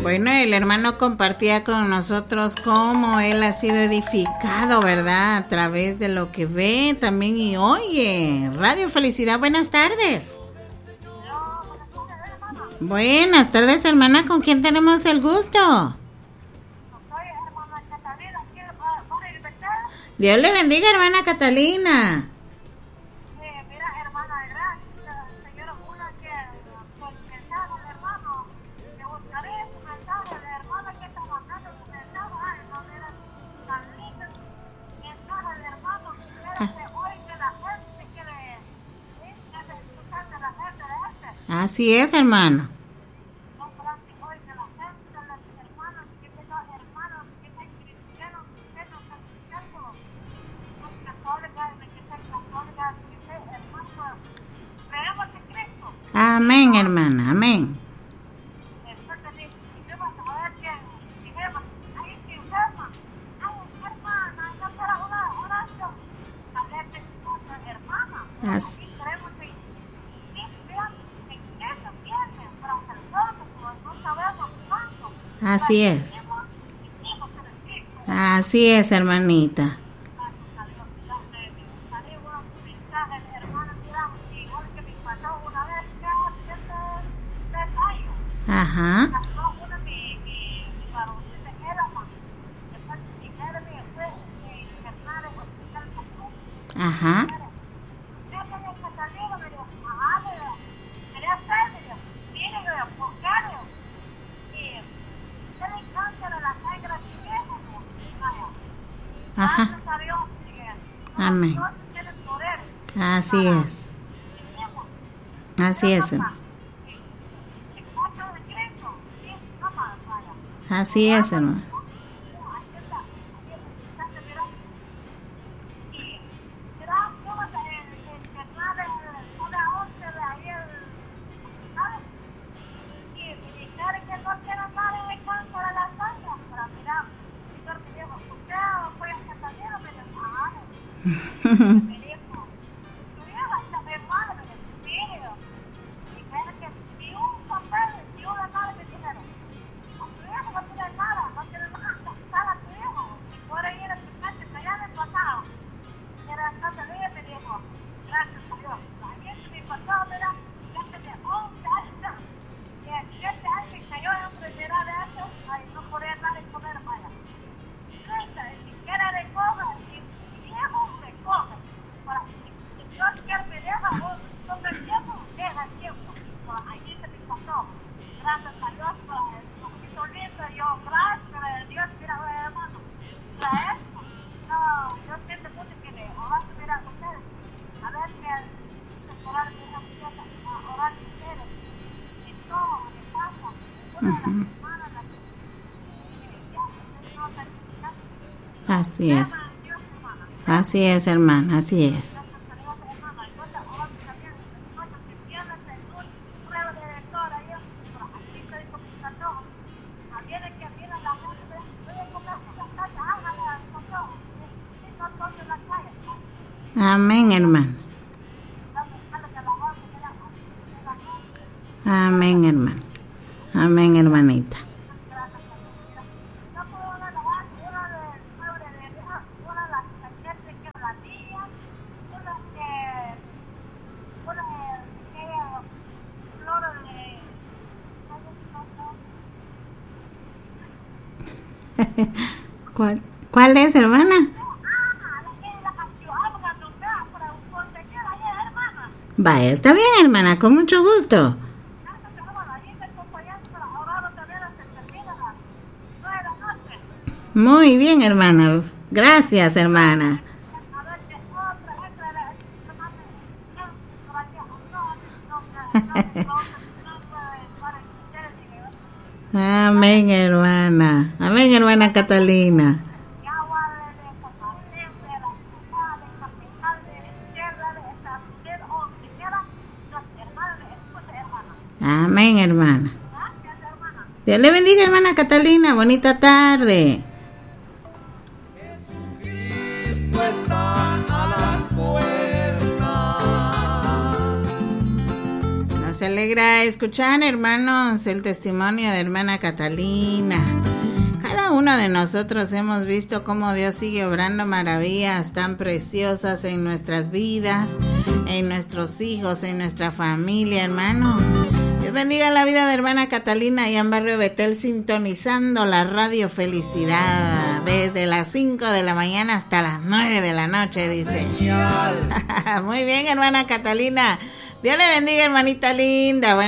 Bueno, el hermano compartía con nosotros cómo él ha sido edificado, ¿verdad? A través de lo que ve también y oye. Radio Felicidad, buenas tardes. Buenas tardes, hermana. ¿Con quién tenemos el gusto? Dios le bendiga, hermana Catalina. Así es, hermano. Amén, hermana, amén. Así es. Así es, hermanita. Ajá. Ajá. Ajá. Amén. Así es. Así es. Así es, hermano. Así es. Así es, hermana, así es. Amén, hermano. Amén, hermano. Amén, hermanita. ¿Cuál es, hermana? Vaya, está bien, hermana, con mucho gusto. Muy bien, hermana. Gracias, hermana. Amén, hermana. Amén, hermana Catalina. Amén, hermana. Dios le bendiga, hermana Catalina. Bonita tarde. Jesucristo está a las puertas. Nos alegra escuchar, hermanos, el testimonio de hermana Catalina. Cada uno de nosotros hemos visto cómo Dios sigue obrando maravillas tan preciosas en nuestras vidas, en nuestros hijos, en nuestra familia, hermano. Dios bendiga la vida de hermana Catalina allá en Barrio Betel, sintonizando la Radio Felicidad desde las 5 de la mañana hasta las 9 de la noche, dice. Muy bien, hermana Catalina. Dios le bendiga, hermanita linda.